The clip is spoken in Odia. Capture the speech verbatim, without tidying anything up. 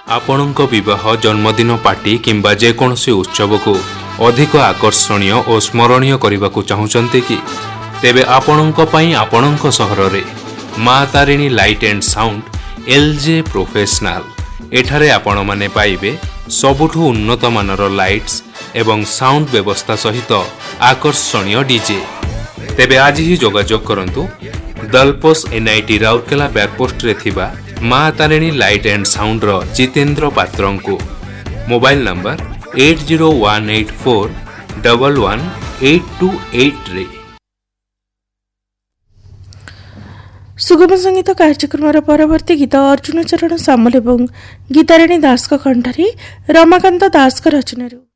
ଆପଣଙ୍କ ବିବାହ ଜନ୍ମଦିନ ପାର୍ଟି କିମ୍ବା ଯେକୌଣସି ଉତ୍ସବକୁ ଅଧିକ ଆକର୍ଷଣୀୟ ଓ ସ୍ମରଣୀୟ କରିବାକୁ ଚାହୁଁଛନ୍ତି କି? ତେବେ ଆପଣଙ୍କ ପାଇଁ ଆପଣଙ୍କ ସହରରେ ମା Tarini light and sound ଏଲ୍ଜେ professional. ଏଠାରେ ଆପଣମାନେ ପାଇବେ ସବୁଠୁ ଉନ୍ନତମାନର ଲାଇଟ୍ସ ଏବଂ ସାଉଣ୍ଡ ବ୍ୟବସ୍ଥା ସହିତ ଆକର୍ଷଣୀୟ ଡିଜେ। ତେବେ ଆଜି ହିଁ ଯୋଗାଯୋଗ କରନ୍ତୁ ଦଲପୋସ୍ ଏନ୍ଆଇଟି ରାଉରକେଲା ବ୍ୟାକପୋଷ୍ଟରେ ଥିବା ମା Tarini light and sounder Jitendra ପାତ୍ରଙ୍କୁ। Mobile number eight zero one eight four double one eight two ଏଇଟ୍ରେ। ସୁଗମ ସଙ୍ଗୀତ କାର୍ଯ୍ୟକ୍ରମର ପରବର୍ତ୍ତୀ ଗୀତ ଅର୍ଜୁନ ଚରଣ ସାମଲ ଏବଂ ଗୀତାରାଣୀ ଦାସଙ୍କ କଣ୍ଠରେ ରମାକାନ୍ତ ଦାସଙ୍କ ରଚନାରୁ।